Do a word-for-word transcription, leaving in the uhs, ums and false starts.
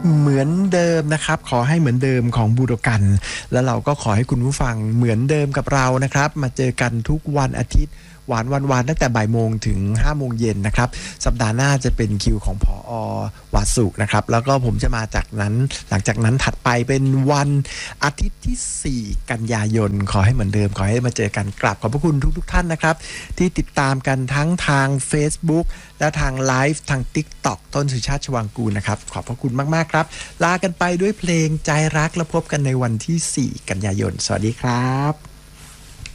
เหมือนเดิมนะครับขอให้เหมือนเดิมของบูโดกันแล้วเราก็ขอให้คุณผู้ฟังเหมือนเดิมกับเรานะครับมาเจอกันทุกวันอาทิตย์หวานวันวานตั้งแต่บ่ายโมงถึงห้าโมงเย็นนะครับสัปดาห์หน้าจะเป็นคิวของผอ.วาสุนะครับแล้วก็ผมจะมาจากนั้นหลังจากนั้นถัดไปเป็นวันอาทิตย์ที่สี่กันยายนขอให้เหมือนเดิมขอให้มาเจอกันกราบขอบพระคุณทุกๆ ท่านนะครับที่ติดตามกันทั้งทาง Facebook และทางไลฟ์ทาง TikTok ต้นสุชาติชวางกูลนะครับขอบพระคุณมากๆครับลากันไปด้วยเพลงใจรักแล้วพบกันในวันที่สี่กันยายนสวัสดีครับ